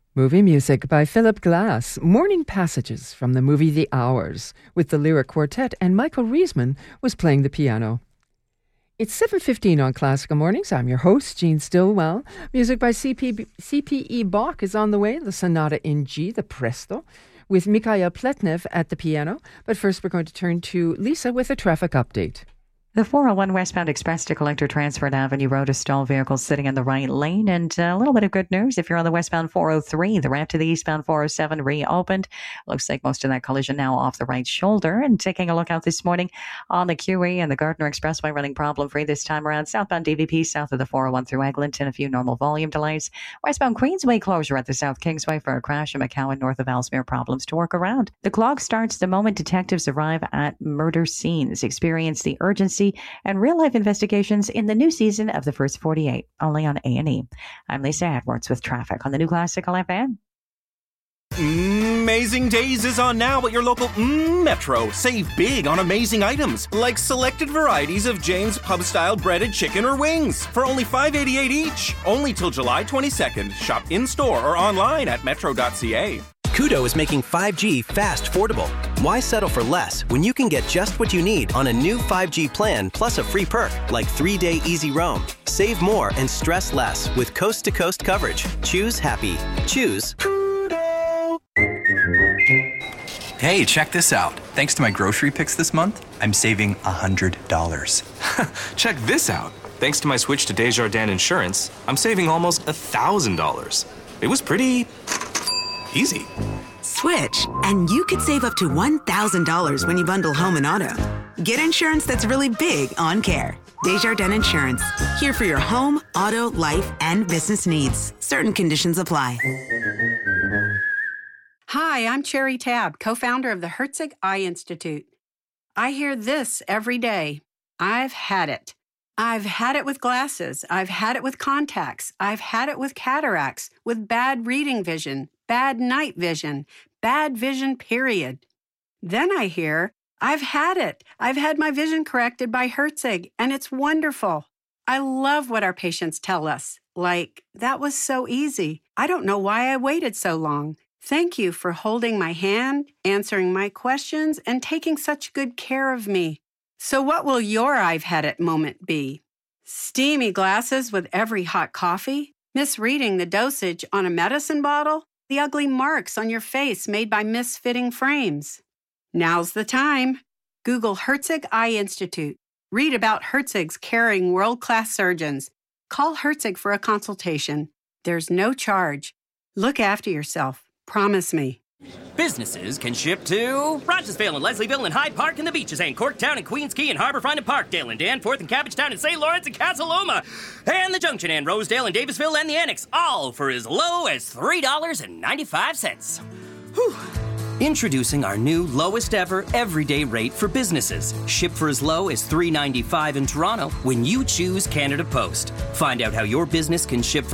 Movie music by Philip Glass. Morning passages from the movie The Hours with the Lyric Quartet, and Michael Riesman was playing the piano. It's 7:15 on Classical Mornings. I'm your host, Jean Stillwell. Music by C.P.E. Bach is on the way. The Sonata in G, the Presto, with Mikhail Pletnev at the piano. But first we're going to turn to Lisa with a traffic update. The 401 westbound express to Collector Transfer Avenue Road, a stalled vehicle sitting in the right lane. And a little bit of good news if you're on the westbound 403, the ramp to the eastbound 407 reopened. Looks like most of that collision now off the right shoulder. And taking a look out this morning on the QE and the Gardner Expressway running problem-free this time around. Southbound DVP south of the 401 through Eglinton, a few normal volume delays. Westbound Queensway closure at the South Kingsway for a crash in McCowan north of Ellesmere, problems to work around. The clock starts the moment detectives arrive at murder scenes. Experience the urgency and real-life investigations in the new season of The First 48, only on A&E. I'm Lisa Edwards with traffic on the new Classical FM. Amazing Days is on now at your local Metro. Save big on amazing items, like selected varieties of Jane's Pub-style breaded chicken or wings for only $5.88 each. Only till July 22nd. Shop in-store or online at metro.ca. Koodo is making 5G fast affordable. Why settle for less when you can get just what you need on a new 5G plan plus a free perk like 3-day easy roam? Save more and stress less with coast-to-coast coverage. Choose happy. Choose Koodo. Hey, check this out. Thanks to my grocery picks this month, I'm saving $100. Check this out. Thanks to my switch to Desjardins Insurance, I'm saving almost $1,000. It was pretty easy. Switch, and you could save up to $1,000 when you bundle home and auto. Get insurance that's really big on care. Desjardins Insurance. Here for your home, auto, life, and business needs. Certain conditions apply. Hi, I'm Cherry Tabb, co-founder of the Herzig Eye Institute. I hear this every day. I've had it. I've had it with glasses. I've had it with contacts. I've had it with cataracts, with bad reading vision, bad night vision, bad vision, period. Then I hear, I've had it. I've had my vision corrected by Herzig, and it's wonderful. I love what our patients tell us. Like, that was so easy. I don't know why I waited so long. Thank you for holding my hand, answering my questions, and taking such good care of me. So what will your I've had it moment be? Steamy glasses with every hot coffee? Misreading the dosage on a medicine bottle? The ugly marks on your face made by misfitting frames? Now's the time. Google Herzig Eye Institute. Read about Herzig's caring world-class surgeons. Call Herzig for a consultation. There's no charge. Look after yourself. Promise me. Businesses can ship to Rogersville and Leslieville and Hyde Park and the beaches and Corktown and Queens Quay and Harbourfront and Parkdale and Danforth and Cabbagetown and St. Lawrence and Casa Loma and the Junction and Rosedale and Davisville and the Annex, all for as low as $3.95. Whew. Introducing our new lowest ever everyday rate for businesses. Ship for as low as $3.95 in Toronto when you choose Canada Post. Find out how your business can ship